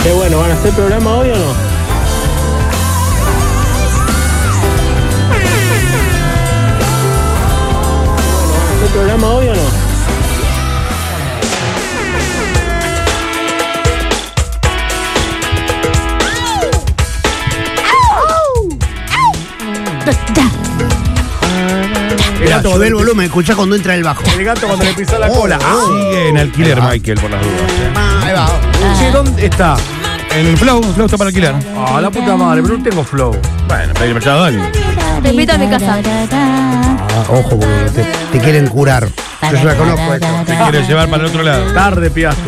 Qué bueno, ¿van a hacer programa hoy o no? ¿Van a hacer programa hoy o no? El gato, ve el volumen, escuchá cuando entra el bajo. El gato cuando le pisa la cola. Sigue en alquiler, Michael, por las dudas. Ahí va. Sí, ¿dónde está? En Flow está para alquilar. Ah, la puta madre, pero no tengo flow. Bueno, pedí prestado, dale. Te invito a mi casa. Ojo, porque te quieren curar. Yo ya la conozco esto. Te quiere llevar para el otro lado. Tarde piaste.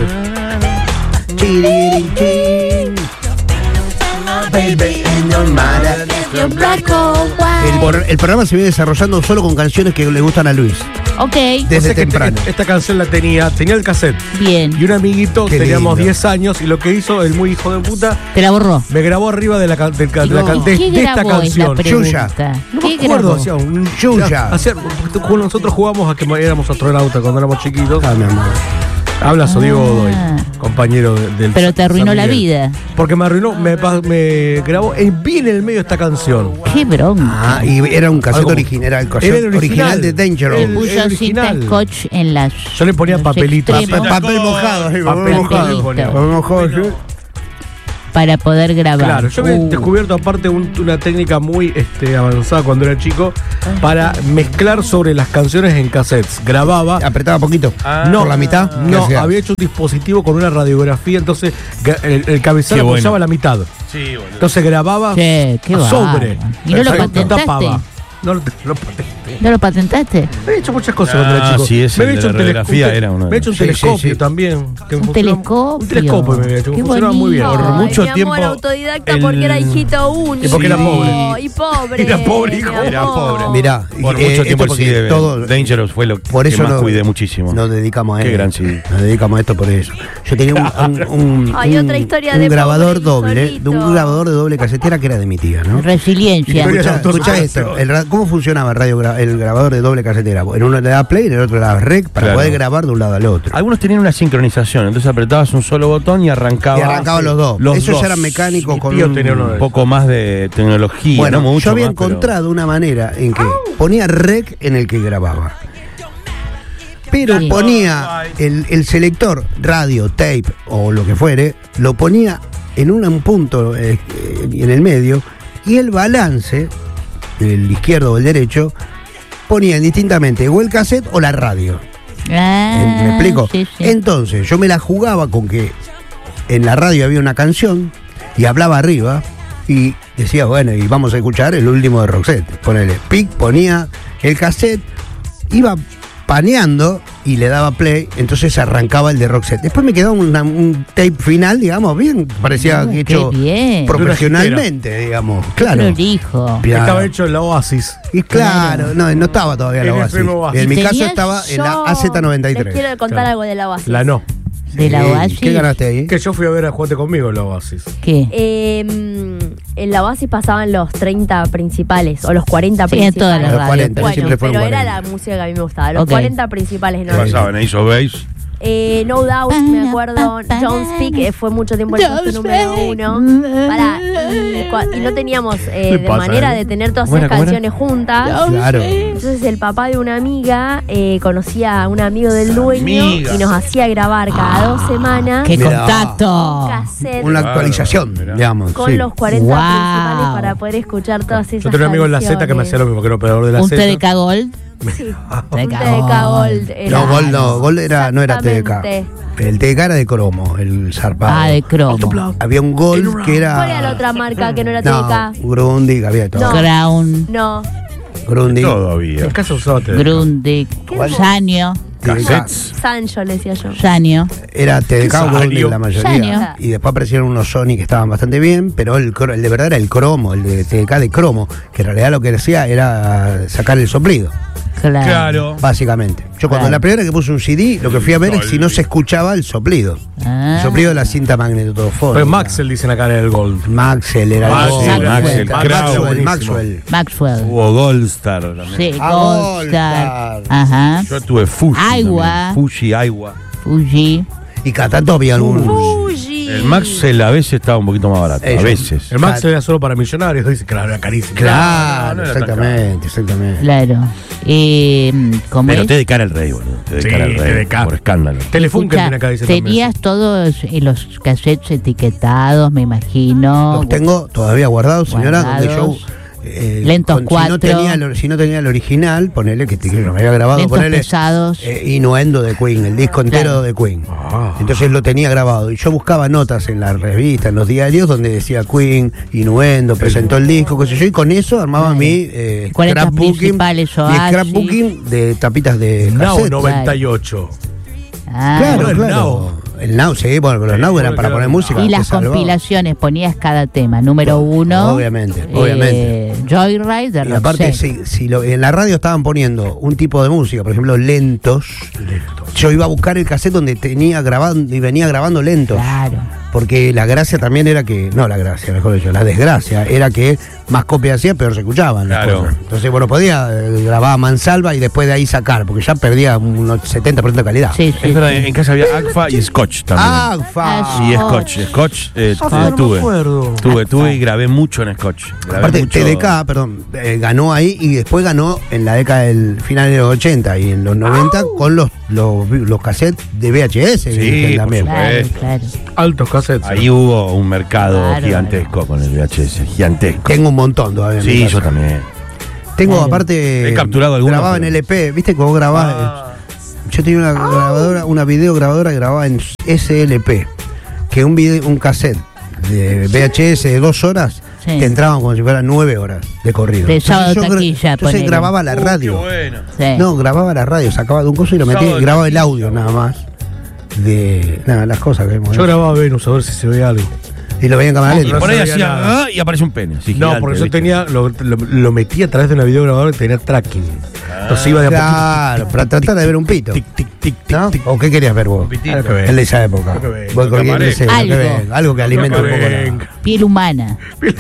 El programa se viene desarrollando solo con canciones que le gustan a Luis. Ok. Desde O sea que temprano. esta canción la tenía el cassette. Bien. Y un amiguito, Qué teníamos lindo. 10 años, y lo que hizo el muy hijo de puta, Te la borró. me grabó arriba de ¿Qué de esta grabó? Es la canción. pregunta. No ¿Qué me acuerdo, grabó? hacía un Yuya. nosotros jugábamos a que éramos astronautas cuando éramos chiquitos. Ah, mi amor. Habla Diego Godoy, Ah. compañero del Pero te arruinó San la Miguel. vida. Porque me arruinó, me grabó bien en el medio de esta canción. Qué bronca. Ah, y era un cassette Algo- original, era el Era cassette el original de Dangerous. El- Puso cinta original. scotch en las. Yo le ponía los papelito. extremos Papel mojado, sí, Papel mojado. ponía. Papel mojado, sí. para poder grabar. Claro, yo había descubierto aparte una técnica muy avanzada cuando era chico para mezclar sobre las canciones en cassettes. Grababa. Apretaba poquito. No, por la mitad. ¿Qué No, hacía? había hecho un dispositivo con una radiografía, entonces el cabezal Qué bueno. apoyaba la mitad. Sí, boludo. Entonces grababa Che, qué sobre. bárbaro. ¿Y no lo patentaste? tapaba. No lo patenté. ¿No lo patentaste? Me he hecho muchas cosas cuando era chico. sí, ese me he de hecho la radiografía era uno de me he hecho un los- Sí, telescopio sí, sí. también. que Un funcionaba- telescopio. Un telescopio me había hecho, que Qué funcionaba muy bien. bonito. Por mucho mi amor, tiempo, autodidacta el- porque era hijito único. Y porque era pobre. Y pobre. Era pobre, hijo. mi Era amor. pobre. Mirá, Por y, mucho tiempo esto el CD todo- Dangerous fue lo por que eso más cuidé muchísimo. Nos dedicamos a Qué él. gran CD. Nos dedicamos a esto por eso. Yo tenía Hay otra historia un de grabador pobre doble, solito. de un grabador de doble casetera que era de mi tía, ¿no? Resiliencia. Historia de Escuchá autosuperación. esto. ¿Cómo funcionaba el grabador de doble casetera? En uno le daba play, en el otro le daba rec para Claro. poder grabar de un lado al otro. Algunos tenían una sincronización, entonces apretabas un solo botón y arrancaba. Y arrancaban los dos. Esos eran mecánicos Mi con tío un tenía uno de Un poco más de tecnología, Bueno, no mucho yo había más, pero- encontrado una manera en que ponía rec en el que grababa. Pero Sí. ponía el selector radio, tape o lo que fuere, lo ponía en un punto en el medio y el balance, el izquierdo o el derecho, ponía indistintamente o el cassette o la radio. Ah, ¿Me explico? sí, sí. Entonces yo me la jugaba con que en la radio había una canción y hablaba arriba y decía, bueno, y vamos a escuchar el último de Roxette. Ponele, pic, ponía el cassette, iba paneando y le daba play, entonces arrancaba el de Roxette. Después me quedó un tape final, digamos, bien, parecía Qué hecho bien. profesionalmente, digamos. Claro. Prolijo. Claro. Estaba hecho en la Oasis. Y claro, no estaba todavía la En Oasis. FM Oasis. En mi caso ¿Tenías? estaba en la Yo AZ93. les quiero contar Claro. algo de la Oasis. La no. De la Sí, Oasis. ¿Qué ganaste ahí? Que yo fui a ver a Jugate conmigo en la Oasis. ¿Qué? En la Oasis pasaban los 30 principales o los 40 Sí, en todas principales. las Los radios. 40, Bueno, siempre fueron pero era 40. la música que a mí me gustaba. Los Ok. 40 principales ¿Qué no. pasaba en Ace of Base? No Doubt, me acuerdo. Jones Peak fue mucho tiempo el puesto número 1. Pará, y no teníamos de pasa, manera de tener todas ¿Cómo esas era, cómo era? canciones juntas. Claro. Entonces el papá de una amiga conocía a un amigo del dueño Amiga. y nos hacía grabar cada 2 semanas ¡Qué Mirá. contacto! cassette Una actualización, Mirá. digamos. con sí. los 40 Wow. principales para poder escuchar todas esas Yo tenía un amigo en la Z que me hacía lo mismo, que era operador de la ¿Un Z. TDK Gold? Sí, TDK un TDK Gold. era- No, Gold no, Gold no era TDK. Exactamente. El TDK era de cromo, el zarpado. Ah, de cromo. Había un Gold que era. ¿Cuál era la otra marca que no era No, TDK? Grundig, había de todo. No. Crown, No. Grundig. Todavía. En casa usaba TDK. Grundig, Sanio, Cassettes. Sancho le decía yo. Sanio. Era TDK o Grundig Sanio. la mayoría. Sanio. Y después aparecieron unos Sony que estaban bastante bien, pero el de verdad era el cromo, el de TDK de cromo, que en realidad lo que hacía era sacar el soplido, Claro. Claro. básicamente. Yo cuando Claro. la primera que puse un CD, lo que fui a ver es si no se escuchaba el soplido. Ah. El soplido de la cinta magnetofónica. Pero Maxell dicen acá en el Gold. Maxell era Maxell, el Maxell, Maxwell, buenísimo. Maxwell. Maxwell. Hubo Goldstar también. Sí, Ah, Goldstar. Goldstar. Ajá. Yo tuve Fuji. Agua. también. Fuji, agua. Fuji. Y cada tanto había algún. Fuji. El Maxell a veces estaba un poquito más barato. A veces. El Max era solo para millonarios, dice, claro, era carísimo. Claro, no era tan exactamente. Claro. ¿Cómo Pero es? te de cara el rey, boludo. Te de Sí, cara el rey. TDK. Por escándalo. Telefunken Escucha, tiene acá, dice tenías también. todos los cassettes etiquetados, me imagino. Los tengo todavía guardados, señora, donde yo... Guardados. Lentos si no 4. si no tenía el original, ponele que me había grabado, Lentos ponele pesados. Innuendo de Queen, el disco entero Claro. de Queen. Ah. Entonces lo tenía grabado. Y yo buscaba notas en la revista, en los diarios, donde decía Queen, Innuendo, presentó el disco, qué sé yo, y con eso armaba mi 40 scrapbooking, principales, mi Oasis. scrapbooking de tapitas de Now cassette. 98. Ah. Claro, el claro. Now. El Now, sí, bueno, pero los Now eran para poner música. Y te las salvaba. compilaciones, ponías cada tema. Número 1. Obviamente. Joyride de Y aparte, Roxette. si en la radio estaban poniendo un tipo de música, por ejemplo, lentos, yo iba a buscar el cassette donde tenía grabando y venía grabando lentos. Claro. Porque la gracia también era que, no la gracia, mejor dicho, la desgracia era que más copias hacía, peor se escuchaban las Claro. cosas. Entonces, bueno, podía grabar a mansalva y después de ahí sacar, porque ya perdía un 70% de calidad. Sí, sí. Es verdad, sí. en casa había Agfa y Scotch también. ¡Agfa! Y Scotch. Scotch no me acuerdo. tuve y grabé mucho en Scotch. Grabé Aparte, mucho. TDK, perdón, ganó ahí y después ganó en la década del final de los 80 y en los 90 con los cassettes de VHS. Sí, por también. Claro, supuesto. claro. Altos cassettes. Ahí hubo un mercado Claro. gigantesco con el VHS. Gigantesco. Tengo un montón todavía. en mi Sí, casa. yo también. Tengo Claro. aparte. He capturado algunos, Grababa en pero- LP, ¿viste cómo grababa? Yo tenía una grabadora, una videograbadora que grababa en SLP, que un cassette de VHS de 2 horas Sí. te entraban como si fueran 9 horas de corrido. De sábado yo taquilla, entonces ponele. grababa la radio. bueno. Sí. No, grababa la radio, sacaba de un coso y lo metía Sábado y grababa el taquilla. audio nada más. De nada, las cosas que vemos. Yo grababa Venus a ver si se veía algo. Y lo veía en cámara Y lenta. por ahí sabía hacía nada. y aparece un pene. Sí, No, gigante, porque yo ¿viste? tenía, lo metía a través de una videograbadora que tenía tracking. Entonces iba de a Claro, para tratar de ver un pito. poquito. Tic, tic, tic, ¿No? tic, tic. ¿O qué querías ver vos? Claro que ve. El de esa época. Lo que venga, Voy lo con que quien aparezca. desee, lo que Algo. venga, algo que alimente un poco la. Venga. Piel humana.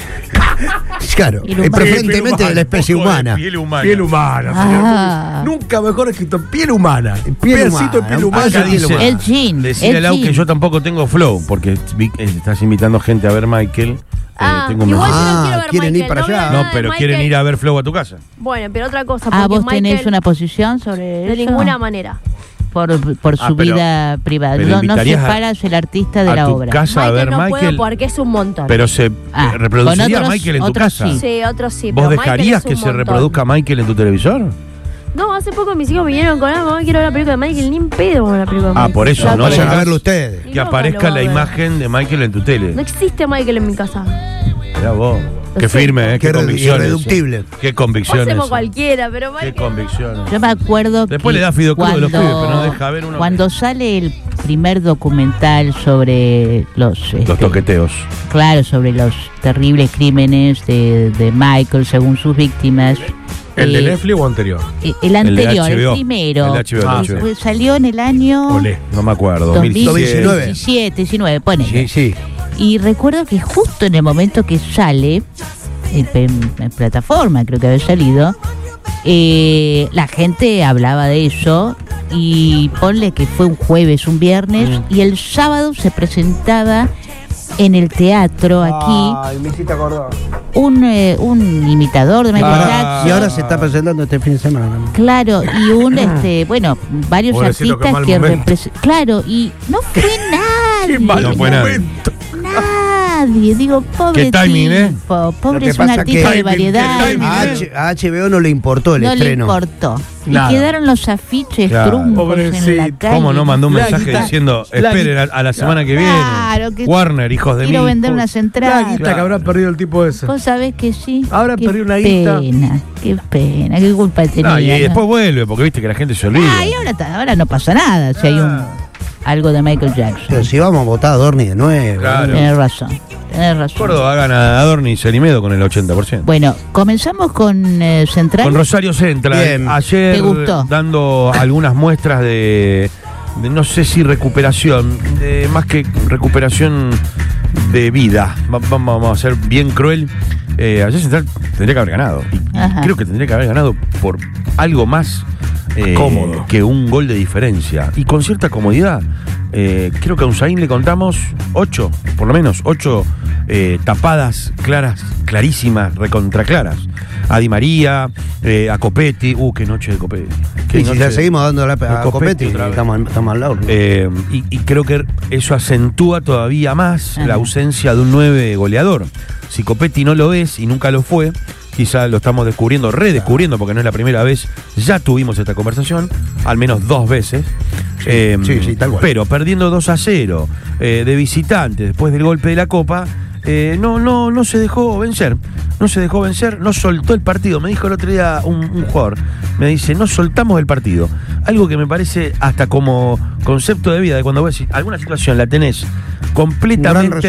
Claro, Piel humana. preferentemente de la especie Un poco de humana. Piel humana. Piel humana, Ah. señor. Nunca mejor escrito piel humana. Piel Pedacito de humana, piel un humana. pedazo de piel dice- humana. El jean. Decirle el a Lau que jean. yo tampoco tengo flow, porque estás invitando gente a ver Michael. Tengo un igual yo Ah, no quiero ver quieren ir Michael, para no veo allá. nada No, de pero Michael. quieren ir a ver Flow a tu casa. Bueno, pero otra cosa. Ah, porque vos tenés Michael, una posición sobre de eso. ninguna manera. Por su Ah, pero- vida privada. pero No invitarías a- separas el artista de a la tu obra. casa a ver no Michael. puedo porque es un montón. Pero se Ah, reproduciría con otros- Michael en tu otros casa. sí. Sí, otros sí. ¿Vos pero Michael dejarías es un que se montón. reproduzca Michael en tu televisor? No, hace poco mis hijos vinieron con algo. Quiero ver la película de Michael. Ni en pedo con la película de Ah, Michael. por eso, La no película. Vayan a dejas verlo ustedes. Ni que loca aparezca lo va la a ver. imagen de Michael en tu tele. No existe Michael en mi casa. Mirá vos. Qué sé. firme, qué Qué convicciones. irreductible. Qué convicciones. Hacemos cualquiera, pero Qué Michael. convicciones. Yo me acuerdo Después que le da Fido Cruz de los cuando- pibes, pero no deja ver uno. Cuando sale el primer documental sobre los toqueteos. claro, sobre los terribles crímenes de Michael según sus víctimas. ¿El de Netflix o anterior? El anterior, el HBO. primero. El de HBO, Ah, el de HBO. Salió en el año Olé. No me acuerdo. 2019. 2017, 19, ponele. Sí, sí. Y recuerdo que justo en el momento que sale, en plataforma creo que había salido, la gente hablaba de eso y ponle que fue un jueves, un viernes, y el sábado se presentaba en el teatro aquí Ay, me hiciste acordar. un imitador de Michael Jackson. Y ahora se está presentando este fin de semana. Claro, y varios Pobrecito, qué artistas mal que momento. representan. Claro, y no fue nadie. No fue nadie. Nadie, digo, pobre timing, ¿eh? tipo, pobre que es un pasa artista que- de variedad. timing, A HBO no le importó el No le estreno. importó. Nada. Y quedaron los afiches Claro. truncos en la Pobrecito. calle. ¿Cómo no mandó un La mensaje guita- diciendo la esperen a la semana que Claro, viene? que Warner, hijos de quiero mil. vender unas La entradas. guita que habrá perdido el tipo ese. Vos sabés que sí. Ahora Qué perdió una guita. qué pena, qué culpa tenía. No, y ¿no? después vuelve, porque viste que la gente se olvida. Ah, y ahora no pasa nada si hay algo de Michael Pero Jackson. si vamos a votar a Dorni de nuevo. Claro. Tenés razón. Córdoba gana a Dorni y Cerimedo con el 80%. Bueno, comenzamos con Central. Con Rosario Central. Bien. Ayer ¿Te gustó? dando algunas muestras de no sé si recuperación, más que recuperación de vida. Vamos a ser bien cruel. Ayer Central tendría que haber ganado. Y Ajá. creo que tendría que haber ganado por algo más Cómodo. que un gol de diferencia. Y con cierta comodidad. creo que a Unzaín le contamos 8, por lo menos 8 tapadas claras, clarísimas, recontraclaras. A Di María, a Copetti. Qué noche de Copetti. Y si ya seguimos dándole a Copetti, estamos al lado. Y creo que eso acentúa todavía más la ausencia de un 9 goleador. Si Copetti no lo es y nunca lo fue, quizá lo estamos redescubriendo, porque no es la primera vez. Ya tuvimos esta conversación, al menos 2 veces. Sí, tal cual. Pero perdiendo 2-0 de visitante después del golpe de la Copa, no se dejó vencer. No soltó el partido. Me dijo el otro día un jugador, me dice, no soltamos el partido. Algo que me parece hasta como concepto de vida, de cuando vos decís, alguna situación la tenés completamente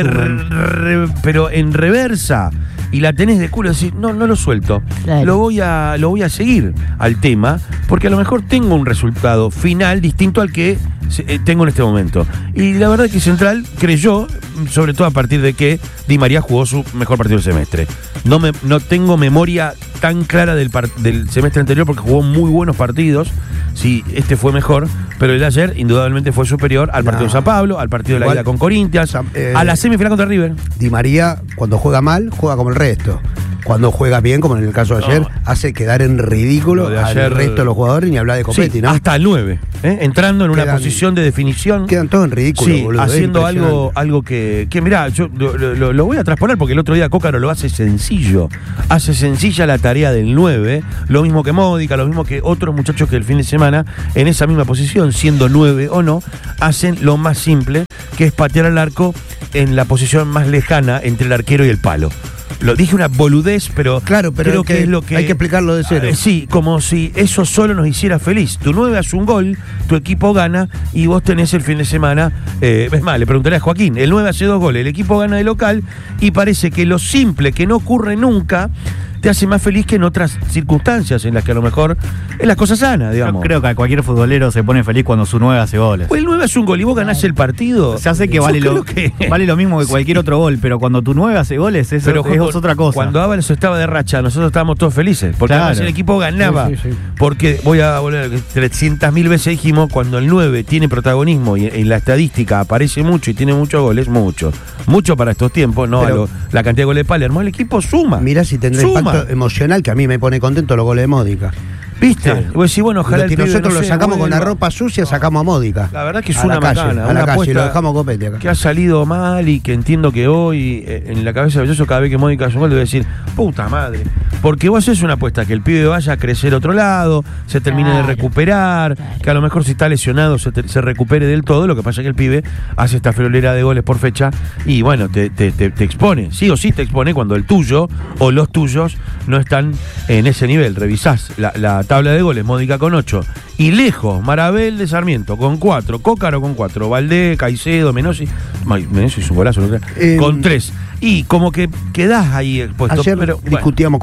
pero en reversa, y la tenés de culo, decís, no lo suelto. Claro. Lo voy a seguir al tema, porque a lo mejor tengo un resultado final distinto al que tengo en este momento. Y la verdad es que Central creyó, sobre todo a partir de que Di María jugó su mejor partido del semestre. No tengo memoria tan clara del semestre anterior, porque jugó muy buenos partidos. Sí, este fue mejor, pero el de ayer indudablemente fue superior al partido de San Pablo, al partido de la ida con Corinthians, a la semifinal contra River. Di María, cuando juega mal, juega como el resto. Cuando juega bien, como en el caso de ayer, hace quedar en ridículo al resto de los jugadores, ni hablar de Copetti, ¿no? Hasta el 9, entrando en una posición de definición. Quedan todos en ridículo, sí, boludo, haciendo algo que mirá, yo lo voy a trasponer, porque el otro día Cócaro lo hace sencillo. Hace sencilla la tarea del 9, lo mismo que Módica, lo mismo que otros muchachos que el fin de semana, en esa misma posición, siendo 9 o no, hacen lo más simple, que es patear al arco en la posición más lejana entre el arquero y el palo. Lo dije una boludez, pero claro, pero creo que es lo que hay que explicarlo de cero. Sí, como si eso solo nos hiciera feliz. Tu 9 hace un gol, tu equipo gana y vos tenés el fin de semana. Es más, le preguntaré a Joaquín, el 9 hace 2 goles, el equipo gana de local y parece que lo simple, que no ocurre nunca, te hace más feliz que en otras circunstancias en las que a lo mejor es la cosa sana, digamos. Yo creo que cualquier futbolero se pone feliz cuando su 9 hace goles. Pues el 9 hace un gol y vos ganás el partido. Ya sé que vale lo mismo que cualquier otro gol, pero cuando tu 9 hace goles es otra cosa. Cuando Ábalos estaba de racha, nosotros estábamos todos felices, porque además el equipo ganaba. Sí. Porque voy a volver, 300.000 veces dijimos, cuando el 9 tiene protagonismo y en la estadística aparece mucho y tiene muchos goles, mucho para estos tiempos, no pero, la cantidad de goles de Palermo, el equipo suma. Mirá si tendrá impacto emocional, que a mí me pone contento los goles de Módica. ¿Viste? Vos decís, bueno, ojalá nosotros lo sacamos con la ropa sucia, sacamos a Módica. La verdad que es una macana, a la calle, lo dejamos a Copetti acá. Que ha salido mal y que entiendo que hoy, en la cabeza de Belloso, cada vez que Módica hace un gol, le voy a decir, puta madre. Porque vos haces una apuesta que el pibe vaya a crecer a otro lado, se termine de recuperar, que a lo mejor si está lesionado se recupere del todo. Lo que pasa es que el pibe hace esta friolera de goles por fecha y bueno, te expone, sí o sí te expone cuando el tuyo o los tuyos no están en ese nivel. Revisás la tabla de goles, Módica con 8 y lejos, Marabel de Sarmiento con 4, Cócaro con 4, Valdés, Caicedo, Menosi es un golazo, con 3. Y como que quedás ahí expuesto. Ayer discutíamos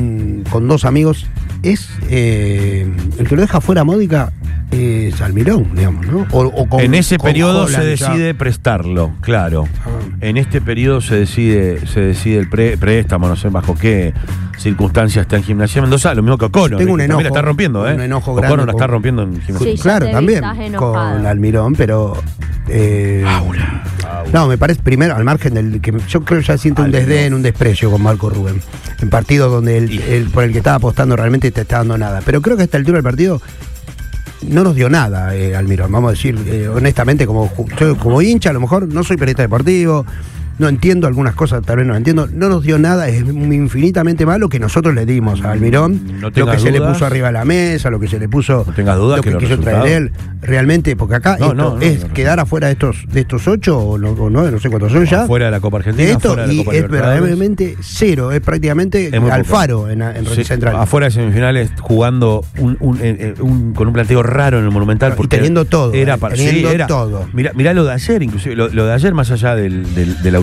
con 2 amigos. El que lo deja fuera Módica es Almirón, digamos, ¿no? En ese periodo se decide prestarlo, claro. En este periodo se decide el préstamo, no sé bajo qué circunstancias está en Gimnasia Mendoza, lo mismo que O'Connor. Tengo un enojo. La está rompiendo, un enojo grande. O'Connor la está rompiendo en Gimnasia. Sí, claro, también con Almirón, pero Aura. No, me parece primero, al margen del que yo creo que ya siento un desdén, un desprecio con Marco Rubén. En partidos donde él por el que estaba apostando realmente te está dando nada. Pero creo que a esta altura del partido no nos dio nada, Almirón. Vamos a decir, honestamente, yo como hincha, a lo mejor no soy periodista deportivo, no entiendo algunas cosas, tal vez no entiendo. No nos dio nada, es infinitamente más lo que nosotros le dimos a Almirón, lo que se le puso arriba de la mesa, lo que se le puso, no tengas dudas, lo que quiso traer él. Realmente, porque acá quedar afuera de estos 8 o 9, no sé cuántos son ya. Fuera de la Copa Argentina, fuera de la Copa Libertadores. Es verdaderamente cero, es prácticamente Alfaro en Central. Afuera de semifinales, jugando con un planteo raro en el Monumental. Y teniendo todo. Todo. Mirá lo de ayer, inclusive, lo de ayer más allá de la ausencia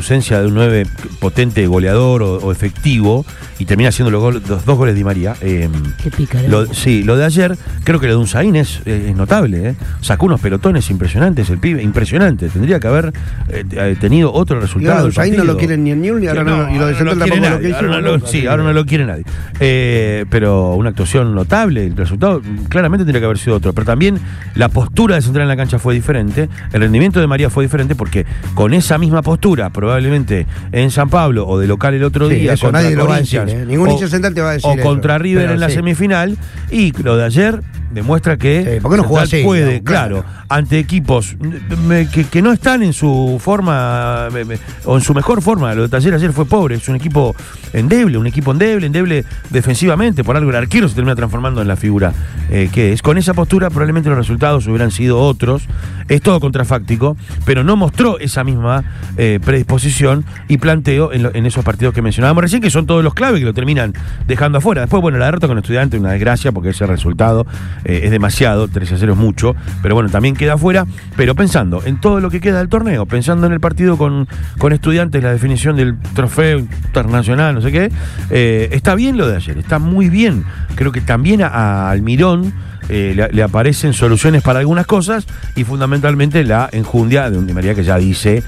ausencia de un 9 potente, goleador o efectivo, y termina haciendo los 2 goles de Di María. Qué pícaro. Lo de ayer, creo que lo de Unzaín es notable. Sacó unos pelotones impresionantes, el pibe, impresionante. Tendría que haber tenido otro resultado. Unzaín no lo quieren ni en Newell's, y ahora y lo de Central tampoco lo quieren. Ahora no lo quiere nadie. Pero una actuación notable, el resultado claramente tendría que haber sido otro. Pero también la postura de Central en la cancha fue diferente, el rendimiento de María fue diferente, porque con esa misma postura, probablemente en San Pablo o de local el otro día, eso contra nadie lo va a Corinthians, decir, ningún hincha central te va a decir o eso. contra River Pero en la semifinal, y lo de ayer demuestra que ¿por qué no jugó así? puede, No, claro, ante equipos que no están en su forma o en su mejor forma. Lo de Talleres ayer fue pobre, es un equipo endeble defensivamente. Por algo el arquero se termina transformando en la figura que es. Con esa postura probablemente los resultados hubieran sido otros. Es todo contrafáctico, pero no mostró esa misma predisposición y planteo en esos partidos que mencionábamos recién, que son todos los clave que lo terminan dejando afuera. Después, bueno, la derrota con Estudiantes, una desgracia, porque ese resultado es demasiado, 3-0 es mucho, pero bueno, también queda afuera. Pero pensando en todo lo que queda del torneo, pensando en el partido con Estudiantes, la definición del trofeo internacional, no sé qué, está bien lo de ayer, está muy bien. Creo que también a Almirón le aparecen soluciones para algunas cosas, y fundamentalmente la enjundia de un Di María que ya dice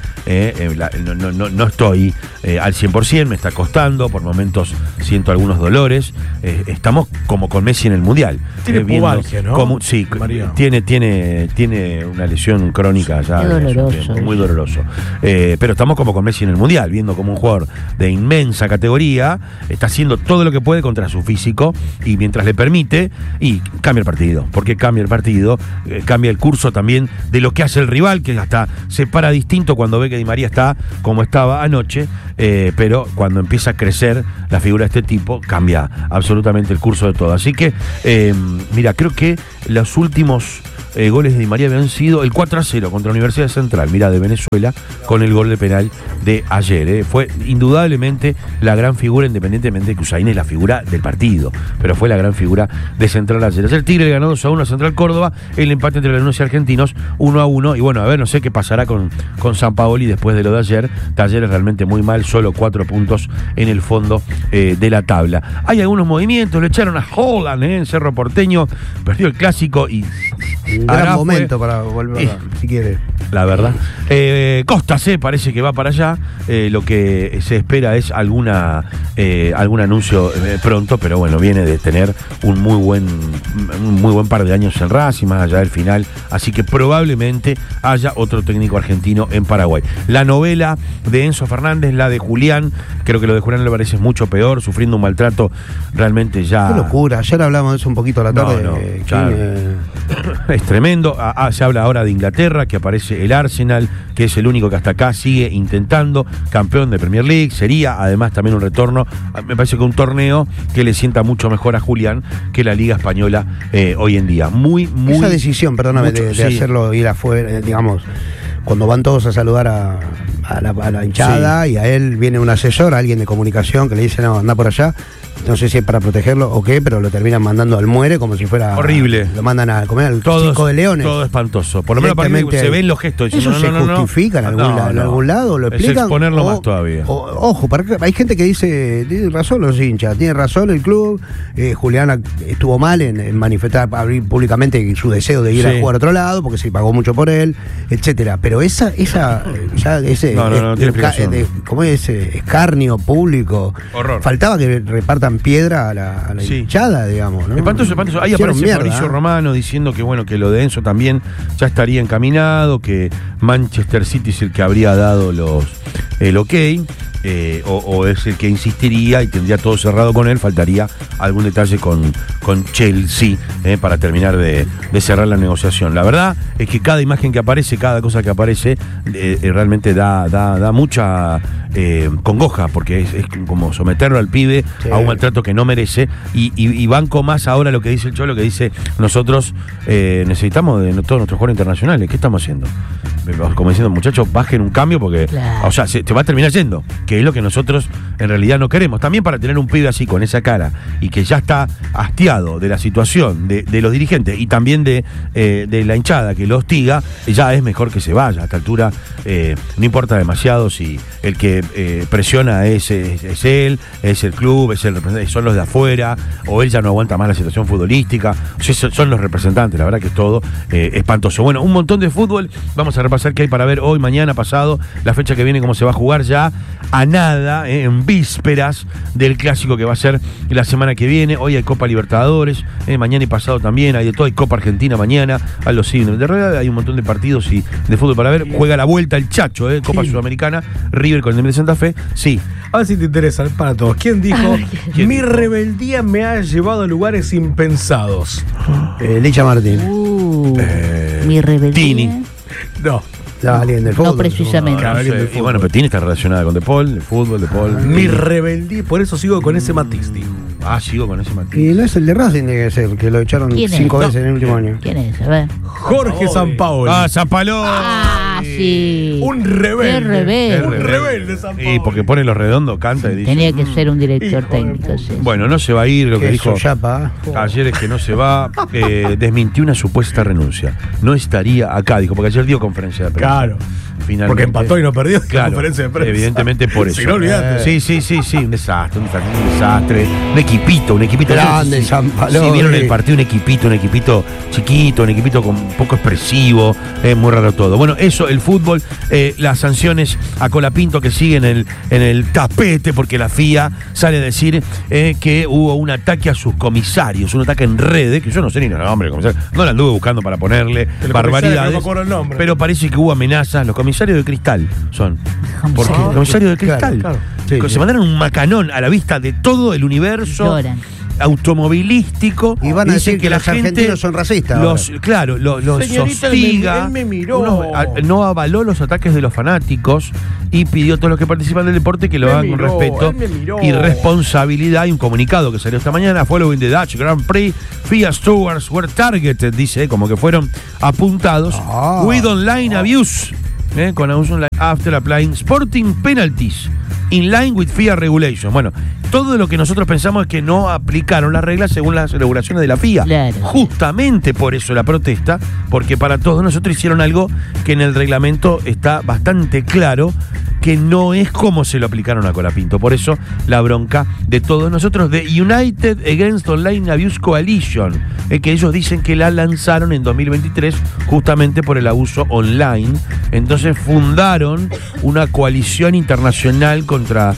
no estoy al 100%, me está costando, por momentos siento algunos dolores. Estamos como con Messi en el Mundial. Tiene pubalgia, ¿no? Sí, tiene una lesión crónica ya. Muy doloroso. Pero estamos como con Messi en el Mundial, viendo como un jugador de inmensa categoría está haciendo todo lo que puede contra su físico, y mientras le permite, y cambia el partido. Porque cambia el partido, cambia el curso también de lo que hace el rival, que hasta se para distinto cuando ve que Di María está como estaba anoche, pero cuando empieza a crecer la figura de este tipo, cambia absolutamente el curso de todo. Así que, mira, creo que los últimos goles de Di María habían sido el 4-0 contra la Universidad Central, mira, de Venezuela, con el gol de penal de ayer. Fue indudablemente la gran figura, independientemente de que Unzaín es la figura del partido, pero fue la gran figura de Central ayer. Ayer el Tigre ganó 2-1 a Central Córdoba, el empate entre Lanús y Argentinos 1-1, y bueno, a ver, no sé qué pasará con Sampaoli después de lo de ayer. Talleres realmente muy mal, solo 4 puntos en el fondo de la tabla. Hay algunos movimientos, le echaron a Holland en Cerro Porteño, perdió el clásico y un gran momento para volver, si quiere. La verdad. Costas parece que va para allá. Lo que se espera es algún anuncio pronto, pero bueno, viene de tener un muy buen par de años en Racing, más allá del final. Así que probablemente haya otro técnico argentino en Paraguay. La novela de Enzo Fernández, la de Julián, creo que lo de Julián Álvarez es mucho peor, sufriendo un maltrato realmente ya. Qué locura. Ayer hablamos de eso un poquito a la tarde. Es tremendo. Se habla ahora de Inglaterra, que aparece el Arsenal, que es el único que hasta acá sigue intentando, campeón de Premier League, sería además también un retorno, me parece que un torneo que le sienta mucho mejor a Julián que la Liga Española hoy en día. Esa decisión, perdóname, de hacerlo ir afuera, digamos, cuando van todos a saludar a la hinchada, y a él viene un asesor, alguien de comunicación, que le dice, no, anda por allá. No sé si es para protegerlo o qué, pero lo terminan mandando al muere como si fuera... Horrible. Lo mandan a comer al Circo de Leones. Todo espantoso. Por lo menos se ven los gestos. ¿Eso se justifica en algún lado? ¿Lo explican? Es exponerlo más todavía. Ojo, hay gente que dice, tiene razón los hinchas, tiene razón el club. Julián estuvo mal en manifestar, abrir públicamente su deseo de ir a jugar a otro lado, porque se pagó mucho por él, etcétera. Pero ese ¿cómo es ese escarnio público? Horror. Faltaba que repartan piedra a la hinchada, digamos, ¿no? Espantoso. Ahí aparece Fabricio Romano diciendo que bueno, que lo de Enzo también ya estaría encaminado, que Manchester City es el que habría dado el ok, o es el que insistiría y tendría todo cerrado con él. Faltaría algún detalle con Chelsea para terminar de cerrar la negociación. La verdad es que cada imagen que aparece, cada cosa que aparece, realmente da mucha congoja, porque es como someterlo al pibe a un maltrato que no merece, y banco más ahora lo que dice el Cholo, que dice, nosotros necesitamos de todos nuestros jugadores internacionales. ¿Qué estamos haciendo? Como diciendo, muchachos, bajen un cambio, porque, claro, o sea, te va a terminar yendo. que es lo que nosotros en realidad no queremos. También para tener un pibe así con esa cara y que ya está hastiado de la situación de los dirigentes y también de la hinchada que lo hostiga, ya es mejor que se vaya. A esta altura no importa demasiado si el que presiona es él, es el club, son los de afuera, o él ya no aguanta más la situación futbolística. O sea, son los representantes, la verdad que es todo espantoso. Bueno, un montón de fútbol, vamos a repasar qué hay para ver hoy, mañana, pasado, la fecha que viene, cómo se va a jugar ya a nada, en vísperas del clásico que va a ser la semana que viene. Hoy hay Copa Libertadores, mañana y pasado también, hay de todo, hay Copa Argentina mañana, a los signos. De verdad hay un montón de partidos y de fútbol para ver. Juega la vuelta el Chacho, Copa Sudamericana, River con el de Santa Fe, sí. A ver si te interesa, para todos. ¿Quién dijo? Mi rebeldía me ha llevado a lugares impensados. Licha Martín. Mi rebeldía. Tini. No. Alguien del fútbol. No precisamente. No sé. Y bueno, pero Tini está relacionada con De Paul, el fútbol, De Paul. Mi rebeldía, por eso sigo con ese matiz, digo. Sigo con ese matiz. Y no es el de Racing, debe ser, que lo echaron 5 veces en el último año. ¿Quién es? A ver. Jorge Sampaoli. Sampaoli. Sí. Un rebelde. Qué rebelde. Un rebelde, Sampaoli. Y porque pone los redondos, canta y dice. Tenía que ser un director técnico, sí. Bueno, no se va a ir, lo que dijo Chapa. ayer es que no se va, desmintió una supuesta renuncia. No estaría acá, dijo, porque ayer dio conferencia de prensa. Claro. Finalmente. Porque empató y no perdió. Claro, Conferencia de prensa. evidentemente por eso. Si no, olvidate. Sí, un desastre. Un equipito. Grande, Sampaoli. Si vieron el partido, un equipito chiquito, un equipito con poco expresivo, muy raro todo. Bueno, eso, el fútbol, las sanciones a Colapinto que siguen en el tapete, porque la FIA sale a decir que hubo un ataque a sus comisarios, un ataque en redes, que yo no sé ni el nombre, no la anduve buscando para ponerle barbaridades, no me acuerdo el nombre. Pero parece que hubo amenazas. Los comisarios de Cristal son. ¿Por qué? Comisarios de Cristal. Claro. Sí, se mandaron un macanón a la vista de todo el universo Lloran. automovilístico. Y van a dicen decir que los argentinos son racistas. Los hostiga. Él me miró. No avaló los ataques de los fanáticos y pidió a todos los que participan del deporte que lo hagan con respeto y responsabilidad. Hay un comunicado que salió esta mañana: Following the Dutch Grand Prix, FIA stewards were targeted, dice, como que fueron apuntados. With online abuse, con abuse online after applying sporting penalties in line with FIA regulations. Bueno, todo lo que nosotros pensamos es que no aplicaron las reglas según las regulaciones de la FIA. Claro. Justamente por eso la protesta, porque para todos nosotros hicieron algo que en el reglamento está bastante claro que no es como se lo aplicaron a Colapinto. Por eso la bronca de todos nosotros, de United Against Online Abuse Coalition, que ellos dicen que la lanzaron en 2023 justamente por el abuso online. Entonces fundaron una coalición internacional contra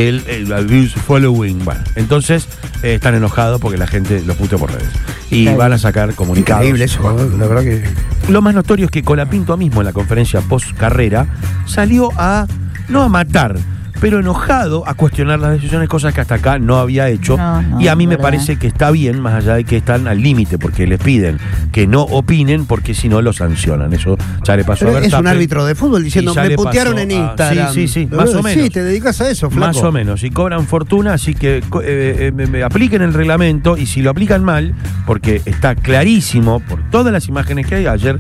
el abuse following. Bueno, entonces están enojados porque la gente los puteó por redes y van a sacar comunicados. Increíble eso, la verdad que... Lo más notorio es que Colapinto mismo en la conferencia post carrera salió no a matar, pero enojado a cuestionar las decisiones, cosas que hasta acá no había hecho. Y a mí me parece que está bien, más allá de que están al límite, porque les piden que no opinen, porque si no lo sancionan. Eso ya le pasó a Verstappen. Es un árbitro de fútbol diciendo, me putearon en Instagram. Sí, más o menos. Sí, te dedicas a eso, flaco. Más o menos, y cobran fortuna, así que apliquen el reglamento, y si lo aplican mal, porque está clarísimo por todas las imágenes que hay, ayer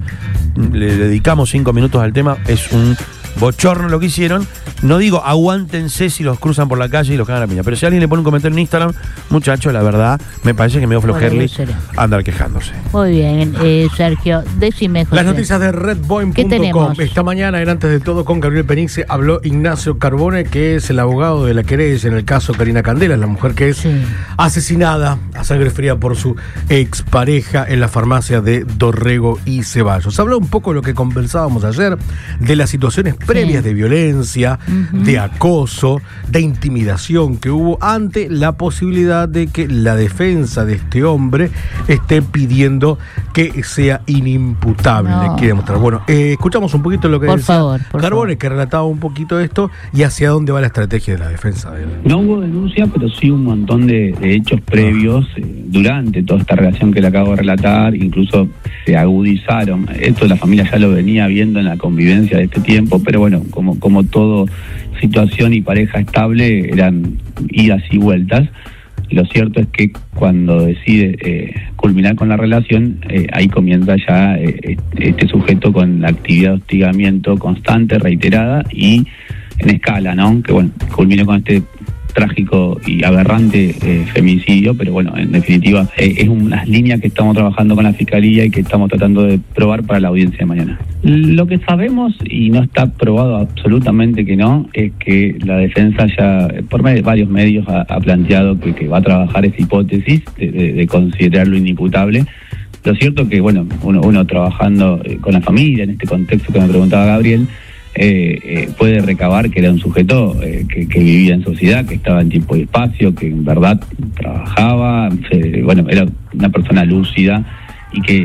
le dedicamos 5 minutos al tema, es un bochorno lo que hicieron. No digo aguántense si los cruzan por la calle y los cagan a la piña, pero si alguien le pone un comentario en Instagram, muchachos, la verdad me parece que me dio flojerly andar quejándose. Muy bien, Sergio, decime, José. Las noticias de redboim.com. Esta mañana, en Antes de Todo, con Gabriel Penice, habló Ignacio Carbone, que es el abogado de la querella en el caso Karina Candela, la mujer que es asesinada a sangre fría por su expareja en la farmacia de Dorrego y Ceballos. Habló un poco de lo que conversábamos ayer, de las situaciones previas de violencia, de acoso, de intimidación que hubo ante la posibilidad de que la defensa de este hombre esté pidiendo que sea inimputable. No. Quiere mostrar. Bueno, escuchamos un poquito lo que decía Carbone, que relataba un poquito esto y hacia dónde va la estrategia de la defensa de él. No hubo denuncia, pero sí un montón de hechos previos durante toda esta relación que le acabo de relatar. Incluso se agudizaron. Esto la familia ya lo venía viendo en la convivencia de este tiempo, pero bueno, como todo situación y pareja estable, eran idas y vueltas. Lo cierto es que cuando decide culminar con la relación, ahí comienza ya este sujeto con la actividad de hostigamiento constante, reiterada, y escala, ¿no? Que bueno, culminó con este trágico y aberrante femicidio, pero bueno, en definitiva es unas líneas que estamos trabajando con la Fiscalía y que estamos tratando de probar para la audiencia de mañana. Lo que sabemos, y no está probado absolutamente que no, es que la defensa ya, por medio de varios medios, ha planteado que va a trabajar esa hipótesis de considerarlo inimputable. Lo cierto que, bueno, uno trabajando con la familia, en este contexto que me preguntaba Gabriel, puede recabar que era un sujeto que vivía en sociedad, que estaba en tiempo y espacio, que en verdad trabajaba, bueno, era una persona lúcida y que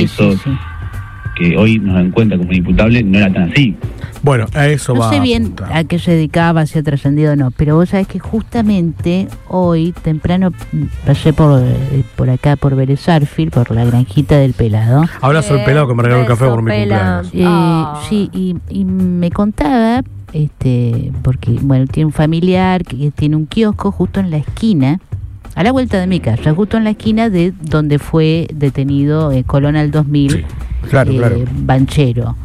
que hoy nos encuentra como imputable no era tan así. Bueno, a eso va. No sé bien a qué se dedicaba, si ha trascendido o no, pero vos sabés que justamente hoy, temprano, pasé por acá, por Vélez Sarsfield, por la granjita del Pelado. Abrazo al Pelado que me regaló un café por mi cumpleaños. Sí, y me contaba, porque, bueno, tiene un familiar que tiene un kiosco justo en la esquina, a la vuelta de mi casa, justo en la esquina de donde fue detenido Colón al 2000, sí, claro. Banchero.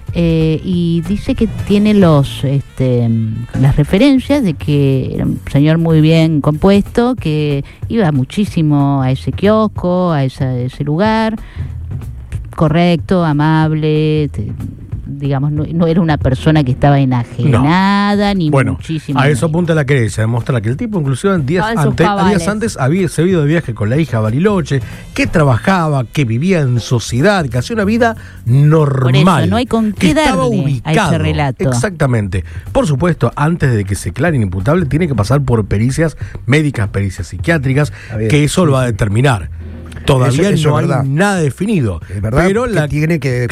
Y dice que tiene las referencias de que era un señor muy bien compuesto, que iba muchísimo a ese kiosco, a ese lugar, correcto, amable, digamos, no era una persona que estaba enajenada, ni muchísimo. A eso apunta la querella, demuestra que el tipo inclusive días antes se había ido de viaje con la hija a Bariloche, que trabajaba, que vivía en sociedad, que hacía una vida normal. Por eso, no hay con qué darle ubicado, a ese relato. Exactamente. Por supuesto, antes de que se declare inimputable, tiene que pasar por pericias médicas, pericias psiquiátricas, que eso lo va a determinar. Todavía no hay nada definido. Es verdad, pero que tiene que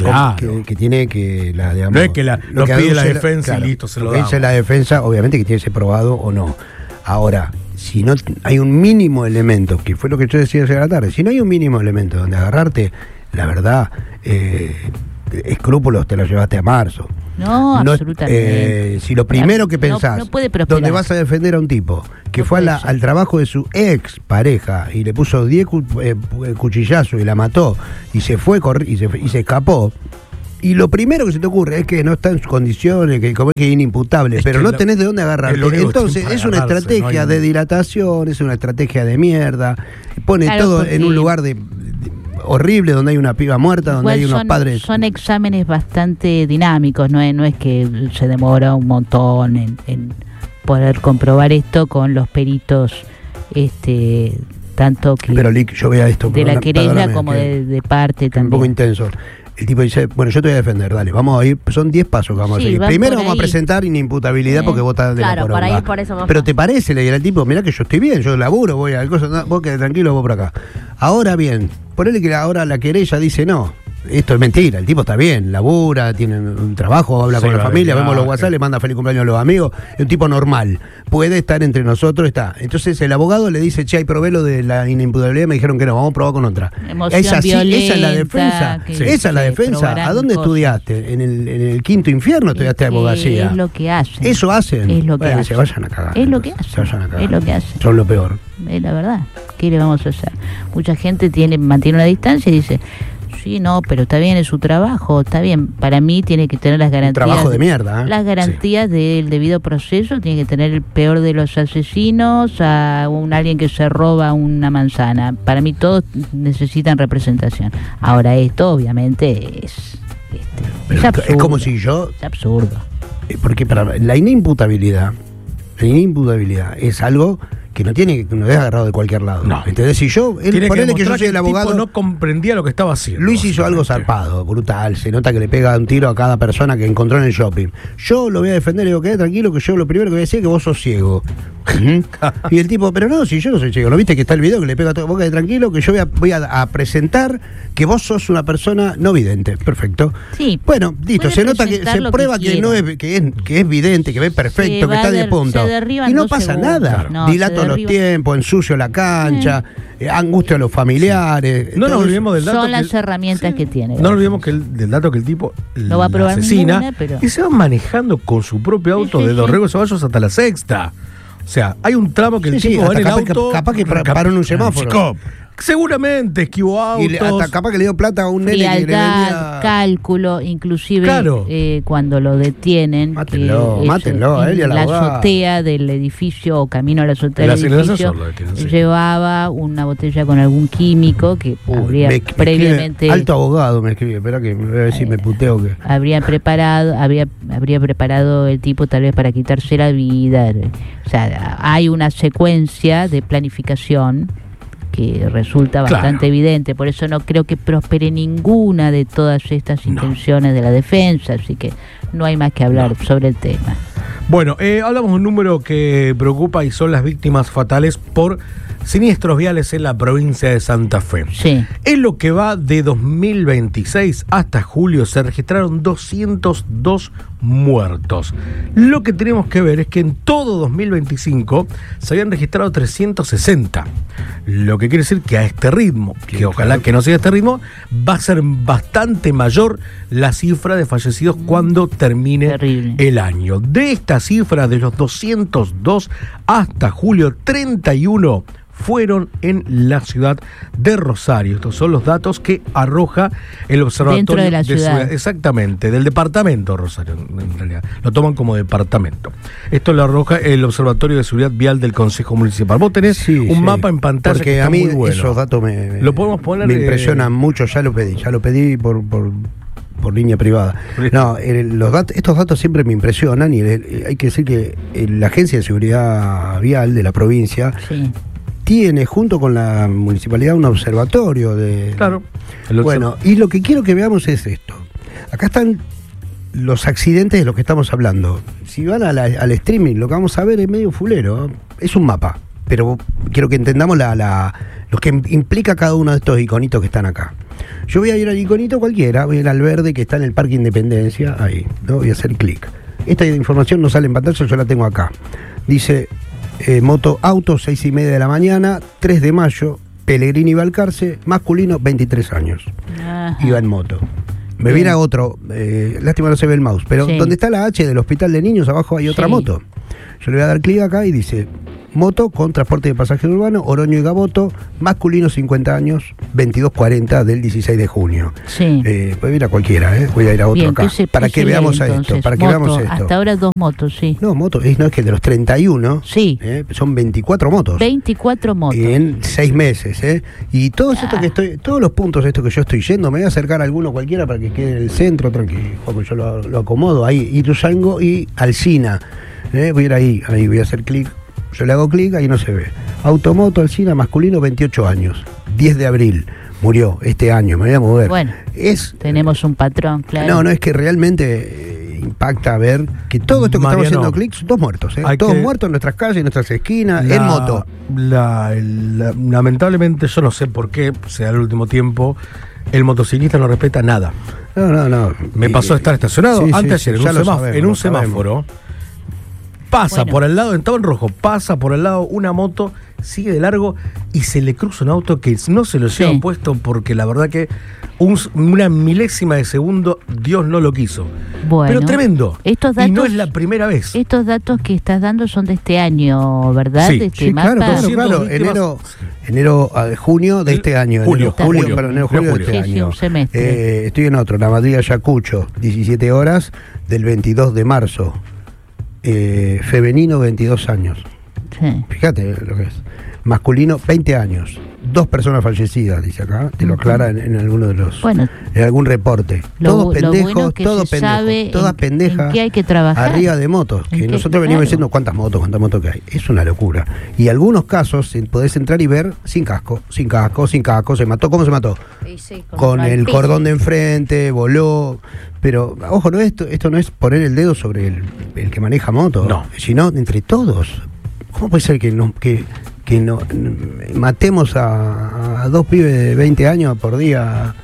digamos, no es que lo que pide la defensa y listo, se lo da. Dice la defensa, obviamente que tiene que ser probado o no. Ahora, si no hay un mínimo elemento, que fue lo que yo decía ayer a la tarde, si no hay un mínimo elemento donde agarrarte, la verdad, escrúpulos te los llevaste a marzo. No, absolutamente. Si lo primero que pensás, no puede prosperar, donde vas a defender a un tipo que fue al trabajo de su ex pareja y le puso 10 cuchillazos y la mató y se fue y se escapó, y lo primero que se te ocurre es que no está en sus condiciones, que es inimputable, pero no tenés de dónde agarrarte. Entonces es una estrategia de dilatación, es una estrategia de mierda, pone todo en un lugar horrible, donde hay una piba muerta, donde hay unos padres. Son exámenes bastante dinámicos, no es que se demora un montón en poder comprobar esto con los peritos, tanto que pero yo vea esto de la querella como de parte también. Un poco intenso. El tipo dice, bueno, yo te voy a defender, dale, vamos a ir, son 10 pasos que vamos a seguir. Primero vamos a presentar inimputabilidad porque vos estás de la poronga. Para ir por eso más. Pero te parece, le dirá al tipo, mirá que yo estoy bien, yo laburo, voy a cosas, vos quedate tranquilo, vos por acá. Ahora bien, ponele que ahora la querella dice no. Esto es mentira, el tipo está bien, labura, tiene un trabajo, habla con la familia, vemos los WhatsApp, le manda feliz cumpleaños a los amigos, es un tipo normal, puede estar entre nosotros, está. Entonces el abogado le dice, che, probé lo de la inimputabilidad, me dijeron que no, vamos a probar con otra. Esa es la defensa, esa es la defensa. ¿A dónde estudiaste? ¿En el quinto infierno estudiaste abogacía? Es lo que hacen. Eso hacen. Es lo que hacen. Se vayan a cagar. Es lo que hacen. Se vayan a cagar. Es lo que hacen. Son lo peor. Es la verdad. ¿Qué le vamos a hacer? Mucha gente mantiene una distancia y dice, sí, no, pero está bien, es su trabajo, está bien. Para mí tiene que tener las garantías. Un trabajo de mierda, ¿eh? Las garantías del debido proceso, tiene que tener el peor de los asesinos, a alguien que se roba una manzana. Para mí todos necesitan representación. Ahora esto obviamente es absurdo. Es como si yo... Es absurdo. Porque para la inimputabilidad es algo que no es agarrado de cualquier lado. No. ¿Entendés? Si ponele que yo soy el abogado. Tipo no comprendía lo que estaba haciendo. Luis hizo algo zarpado, brutal. Se nota que le pega un tiro a cada persona que encontró en el shopping. Yo lo voy a defender, le digo, quedé tranquilo, que yo lo primero que voy a decir es que vos sos ciego. Y el tipo, pero no, si yo no soy ciego. ¿Lo viste que está el video que le pega a todo? Vos quedé tranquilo, que yo voy a presentar que vos sos una persona no vidente. Perfecto. Sí. Bueno, listo. Se nota que se prueba que no es vidente, que ve perfecto, que está de punto. Y no pasa nada. Dilato los tiempos, ensucio la cancha, angustia a los familiares. No nos olvidemos del dato. Son las herramientas que tiene. No nos olvidemos del dato que el tipo no va a probar asesina ninguna, pero... y se va manejando con su propio auto de Dorrego Ceballos hasta la Sexta. O sea, hay un tramo que el tipo va en el auto. Capaz que paró en un semáforo. Seguramente esquivó autos. Y hasta capaz que le dio plata a un nene que le vendía... cálculo, inclusive Claro. Cuando lo detienen, mátenlo a él y a la la abogada. azotea del edificio o camino a la azotea del El edificio ascensor lo detienen, sí. llevaba una botella con algún químico que habría me previamente... escribe, alto abogado me escribe, espera que me voy a decir, me puteo que... habría preparado el tipo tal vez para quitarse la vida. O sea, hay una secuencia de planificación que resulta bastante evidente, por eso no creo que prospere ninguna de todas estas intenciones de la defensa, así que no hay más que hablar sobre el tema. Bueno, hablamos de un número que preocupa y son las víctimas fatales por siniestros viales en la provincia de Santa Fe. Sí. En lo que va de 2026 hasta julio se registraron 202 muertos. Lo que tenemos que ver es que en todo 2025 se habían registrado 360. Lo que quiere decir que a este ritmo, que ojalá que no siga este ritmo, va a ser bastante mayor la cifra de fallecidos cuando termine el año. De esta cifra de los 202 hasta julio 31 fueron en la ciudad de Rosario. Estos son los datos que arroja el observatorio dentro de la ciudad. Exactamente, del departamento de Rosario, en realidad. Lo toman como departamento. Esto lo arroja el Observatorio de Seguridad Vial del Consejo Municipal. Vos tenés un mapa en pantalla porque que está a mí muy bueno. Esos datos lo podemos poner, me impresionan mucho, ya lo pedí por línea privada. No, estos datos siempre me impresionan y hay que decir que la Agencia de Seguridad Vial de la provincia tiene junto con la municipalidad un observatorio de... Claro. Bueno, y lo que quiero que veamos es esto. Acá están los accidentes de los que estamos hablando. Si van al streaming, lo que vamos a ver es medio fulero. Es un mapa, pero quiero que entendamos lo que implica cada uno de estos iconitos que están acá. Yo voy a ir al iconito cualquiera, voy a ir al verde que está en el Parque Independencia, ahí, ¿no? Voy a hacer clic. Esta información no sale en pantalla, yo la tengo acá. Dice... moto auto, 6:30 de la mañana, 3 de mayo, Pellegrini Balcarce, masculino, 23 años. Ajá. Iba en moto. Me viene a otro, lástima no se ve el mouse, pero donde está la H del Hospital de Niños, abajo hay otra moto. Yo le voy a dar clic acá y dice, moto con transporte de pasajeros urbano, Oroño y Gaboto, masculino 50 años, 22:40 del 16 de junio. Sí. Puede ir a cualquiera, voy a ir a otro acá. Para que veamos esto, para que veamos esto. Hasta ahora 2 motos, sí. No, motos, no es que de los 31, son 24 motos. 24 motos. En 6 meses, Y todos los puntos estos que yo estoy yendo, me voy a acercar a alguno cualquiera para que quede en el centro, tranquilo, yo lo acomodo ahí, Ituzaingó y Alsina. Voy a ir ahí voy a hacer clic. Yo le hago clic, ahí no se ve. Automoto, Alsina, masculino, 28 años. 10 de abril. Murió este año, me voy a mover. Bueno, tenemos un patrón, claro. No, es que realmente impacta ver que todo esto que estamos haciendo clics, todos muertos. Todos muertos en nuestras calles, en nuestras esquinas, en moto. Lamentablemente, yo no sé por qué, sea el último tiempo, el motociclista no respeta nada. No. Me pasó a estar estacionado antes ayer en un semáforo. Pasa por el lado, estaba en rojo, pasa por el lado una moto, sigue de largo y se le cruza un auto que no se lo lleva puesto porque la verdad que una milésima de segundo Dios no lo quiso. Bueno, pero tremendo. Estos datos, y no es la primera vez. Estos datos que estás dando son de este año, ¿verdad? Sí, de este mapa. Claro. Enero a junio de este año. Julio de este año. Un semestre. Estoy en otro, la Madrid Ayacucho, 17 horas del 22 de marzo. Femenino, 22 años. Sí. Fíjate lo que es. Masculino, 20 años. 2 personas fallecidas, dice acá. Te lo aclara en alguno de los. Bueno, en algún reporte. Todos pendejos, todas pendejas. ¿En qué hay que trabajar? Arriba de motos. Que nosotros venimos diciendo cuántas motos que hay. Es una locura. Y algunos casos podés entrar y ver sin casco. Se mató. ¿Cómo se mató? Sí, con el cordón de enfrente, voló. Pero, ojo, esto no es poner el dedo sobre el que maneja moto. No. Sino entre todos. ¿Cómo puede ser que no matemos a 2 pibes de 20 años por día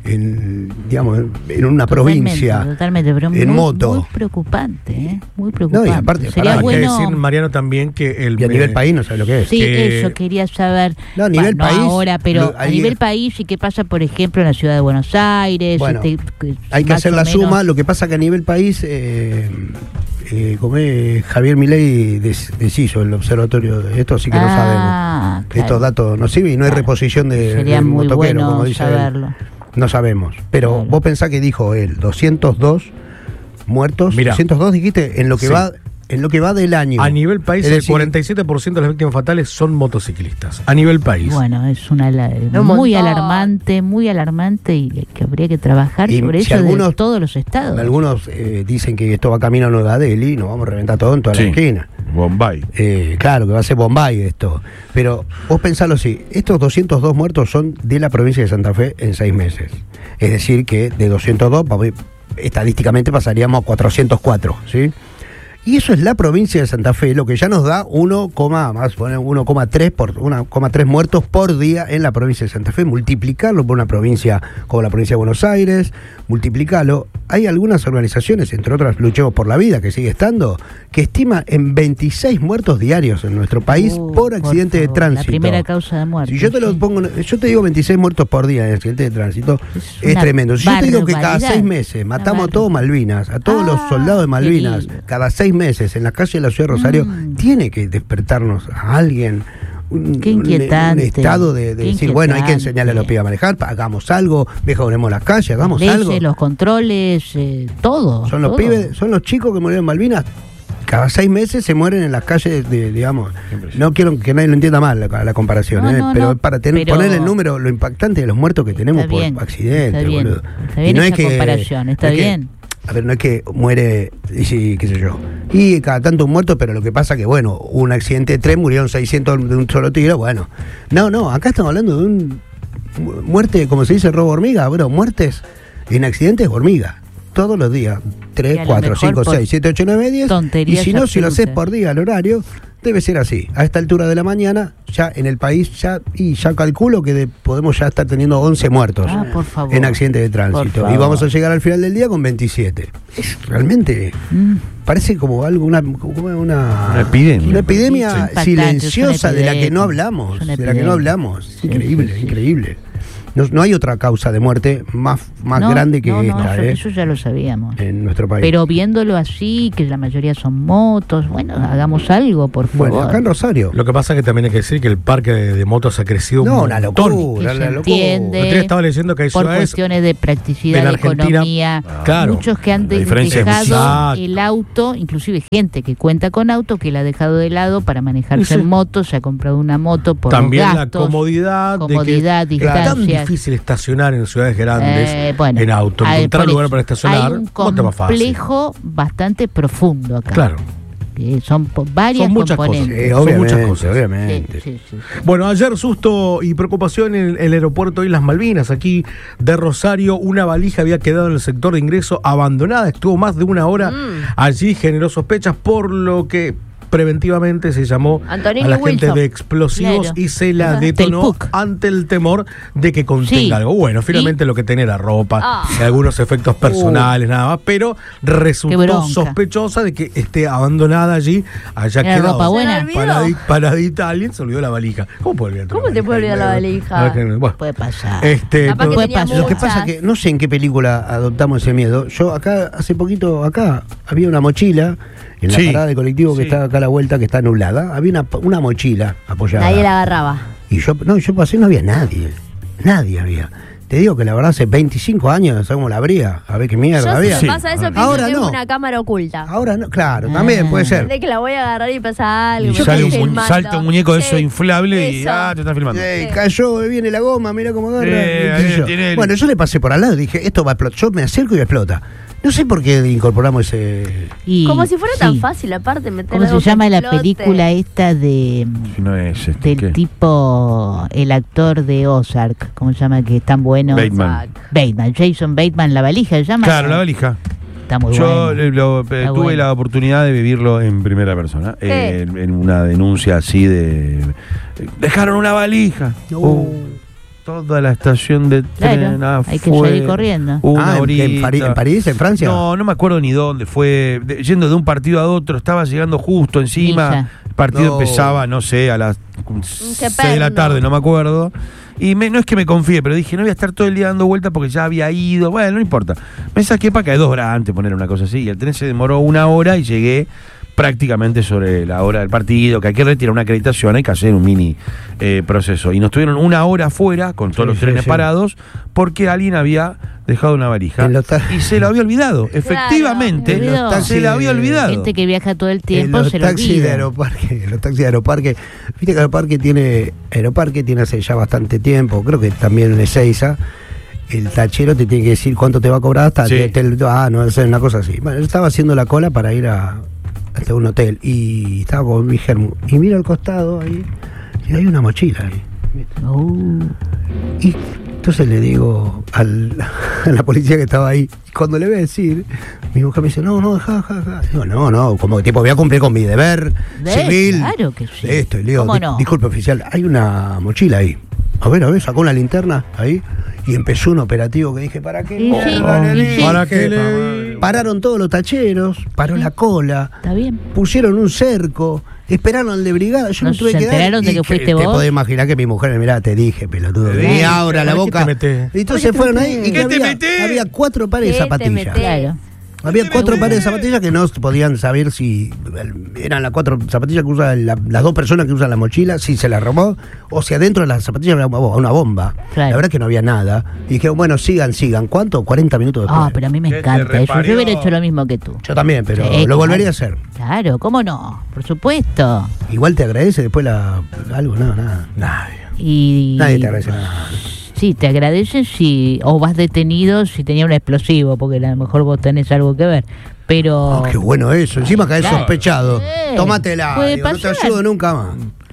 en una provincia? Totalmente, pero en moto. Muy preocupante, muy preocupante. No, y aparte, sería bueno. Hay que decir, Mariano, también que y a nivel país no sabe lo que es. Sí, eso quería saber. No, a nivel país. Ahora, pero a nivel país, ¿y qué pasa, por ejemplo, en la ciudad de Buenos Aires? Bueno, hay que hacer la suma. Lo que pasa que a nivel país como es Javier Milei deshizo el observatorio, esto sí que no sabemos. Claro. Estos datos no sirven y no hay reposición Sería del muy motoquero, bueno como dice saberlo. él. No sabemos. Pero Claro. vos pensás que dijo él, 202 muertos, Mirá. 202 dijiste, en lo que Sí. va del año. A nivel país, Es el decir, 47% de las víctimas fatales son motociclistas. A nivel país. Bueno, es una Un muy montón. alarmante y que habría que trabajar Y sobre si eso de algunos- todos los estados. Algunos dicen que esto va camino a Nueva Delhi, nos vamos a reventar todo en toda la Sí. esquina. Bombay. Claro, que va a ser Bombay esto. Pero vos pensalo así, estos 202 muertos son de la provincia de Santa Fe en 6 meses. Es decir, que de 202, estadísticamente pasaríamos a 404, ¿sí? Y eso es la provincia de Santa Fe, lo que ya nos da 1,3 muertos por día en la provincia de Santa Fe. Multiplicarlo por una provincia como la provincia de Buenos Aires, multiplicarlo. Hay algunas organizaciones, entre otras Luchemos por la Vida, que sigue estando, que estima en 26 muertos diarios en nuestro país por accidente de favor, tránsito. La primera causa de muerte. Si yo te lo sí. pongo, yo te digo 26 muertos por día en accidente de tránsito, Es es una tremendo. Si yo te digo que cada barbaridad. 6 meses matamos a Una todos Malvinas, a todos los soldados de Malvinas, qué lindo. cada 6 meses en la calle de la ciudad de Rosario, Mm. tiene que despertarnos a alguien. Qué inquietante. Un estado de Qué decir, bueno, hay que inquietante. enseñarle a los pibes a manejar, hagamos algo, mejoremos las calles, hagamos Leyes, algo. los controles, todo. Son los todo. pibes, son los chicos que murieron en Malvinas. Cada 6 meses se mueren en las calles digamos, no quiero que nadie lo entienda mal la comparación, No, no, pero no, para pero- poner el número, lo impactante de los muertos que tenemos Está bien, por accidentes, está bien, boludo. está bien Y no esa es que, comparación, está no es que- bien. a ver, no es que muere, y sí, qué sé yo, y cada tanto un muerto, pero lo que pasa que, bueno, un accidente de tren, murieron 600 de un solo tiro, bueno. No, acá estamos hablando de un muerte, como se dice, robo hormiga, bueno, muertes en accidentes hormiga. Todos los días, Y 3, a lo 4, mejor 5, por 6, 7, 8, 9, 10. Y tonterías si no, si lo haces absolutas. por día, el horario, debe ser así. A esta altura de la mañana, ya en el país, ya calculo que podemos ya estar teniendo 11 muertos Por favor. en accidentes de Por tránsito. favor. Y vamos a llegar al final del día con 27. Es realmente, parece como algo, una epidemia. Una epidemia Sí, es impactante, silenciosa es una de la que no epidemia. hablamos. Es una De la que no epidemia. hablamos. Es Sí, increíble, sí. increíble. No hay otra causa de muerte más No, grande que no, esta, eso ya lo sabíamos. en nuestro país. Pero viéndolo así, que la mayoría son motos, bueno, hagamos algo, por favor. Bueno, acá en Rosario. Lo que pasa es que también hay que decir que el parque de motos ha crecido No, un una montón. locura, Que una se locura. entiende. El otro día estaba leyendo que hay por ciudades cuestiones de practicidad, en de Argentina, economía. claro, Muchos que han la diferencia es dejado muy- el auto, inclusive gente que cuenta con auto, que la ha dejado de lado para manejarse Sí. en moto, se ha comprado una moto por también los la gastos, comodidad, comodidad, de que es tan distancias. difícil estacionar en ciudades grandes Bueno, en auto, hay- encontrar por lugar eso, para estacionar hay un no te va fácil. complejo bastante profundo acá. Claro. Que son varias Son muchas componentes. cosas. Sí, Son obviamente, muchas cosas. obviamente. Sí. Bueno, ayer susto y preocupación en el aeropuerto Islas Malvinas, aquí de Rosario. Una valija había quedado en el sector de ingreso abandonada, estuvo más de una hora allí, generó sospechas, por lo que preventivamente se llamó Antonini a la gente Wilson. de explosivos Claro. y se la Ajá. detonó Del PUC. ante el temor de que contenga Sí. algo. Bueno, finalmente lo que tenía era ropa, algunos efectos personales, nada más, pero Qué resultó bronca. sospechosa de que esté abandonada allí, haya Era quedado ropa buena. ¿Se le olvidó? paradita alguien, se olvidó la valija. ¿Cómo puede olvidar? ¿Cómo te puede olvidar la valija? Bueno, Puede pasar. Capaz que pero- puede tenía pasar. Lo que muchas. pasa que no sé en qué película adoptamos ese miedo. Yo acá, hace poquito, acá había una mochila en la Sí, parada de colectivo que sí. está acá a la vuelta, que está nublada. Había una mochila apoyada. Nadie la agarraba. Y yo pasé, no había nadie. Nadie había. Te digo que la verdad hace 25 años, no sé cómo la habría. A ver qué mierda Yo había. si me pasa eso, pienso Ahora que no. es una cámara oculta. Ahora no, claro, también puede ser. De que la voy a agarrar y pasa algo. Y me sale están filmando. salta un muñeco de eso Sí, inflable y eso. te están filmando. Cayó, viene la goma, mira cómo agarra. ahí qué sé yo. tiene el- Bueno, yo le pasé por al lado y dije, esto va a explotar. Yo me acerco y explota. No sé por qué incorporamos ese. Y- Como si fuera tan sí. fácil, aparte, meter ¿Cómo algo se que llama la explote. película esta de Si no es del ¿qué? tipo, el actor de Ozark? ¿Cómo se llama? Que es tan bueno. Bateman. Bateman, Jason Bateman, la valija se llama. Claro, la valija. Está muy Yo bueno. tuve bueno. la oportunidad de vivirlo en primera persona, ¿Qué? en una denuncia así de... Dejaron una valija. Toda la estación de tren Claro, hay que afuera. salir corriendo. Una ¿en horita. París, en Francia? No me acuerdo ni dónde. Fue yendo de un partido a otro, estaba llegando justo encima. Niza. partido empezaba, no sé, a las 6 de la tarde, no me acuerdo. Y no es que me confíe, pero dije, no voy a estar todo el día dando vueltas porque ya había ido. Bueno, no importa. Me saqué para que 2 horas antes poner una cosa así. Y el tren se demoró 1 hora y llegué prácticamente sobre la hora del partido, que hay que retirar una acreditación, hay que hacer un mini proceso. Y nos tuvieron 1 hora afuera, con todos los trenes parados, porque alguien había dejado una valija y se la había olvidado. Claro, efectivamente, se la había olvidado. Gente que viaja todo el tiempo se lo olvida. Los taxis de Aeroparque, viste que Aeroparque tiene hace ya bastante tiempo, creo que también en Ezeiza. El tachero te tiene que decir cuánto te va a cobrar hasta no es una cosa así. Bueno, yo estaba haciendo la cola para ir hasta un hotel y estaba con mi germo y miro al costado ahí y hay una mochila ahí. Y entonces le digo a la policía que estaba ahí, y cuando le voy a decir, mi mujer me dice, no, deja. Digo, no, como tipo voy a cumplir con mi deber civil. Claro que sí. Esto, y le digo, disculpe oficial, hay una mochila ahí. A ver, sacó una linterna ahí y empezó un operativo que dije, ¿para qué? ¿Para qué? Pararon todos los tacheros, paró la cola. Está bien. Pusieron un cerco, esperaron al de brigada. Yo no tuve que dar. ¿Se enteraron de que fuiste vos? Te podés imaginar que mi mujer, mirá, te dije, pelotudo. Y ahora la boca. Y entonces fueron ahí y había 4 pares de zapatillas. Claro. Había 4 pares de zapatillas que no podían saber si eran las 4 zapatillas que usan las 2 personas que usan la mochila, si se la robó, o si adentro de las zapatillas había una bomba. Claro. La verdad es que no había nada. Y dijeron, bueno, sigan. ¿Cuánto? 40 minutos después. Pero a mí me encanta eso. Yo hubiera hecho lo mismo que tú. Yo también, pero lo volvería a hacer. Claro, ¿cómo no? Por supuesto. Igual te agradece después algo, nada. Nadie te agradece nada. Sí, te agradecen si o vas detenido si tenía un explosivo, porque a lo mejor vos tenés algo que ver. Pero. Qué bueno eso. Encima caes sospechado. Tómatela. No te ayudo nunca más.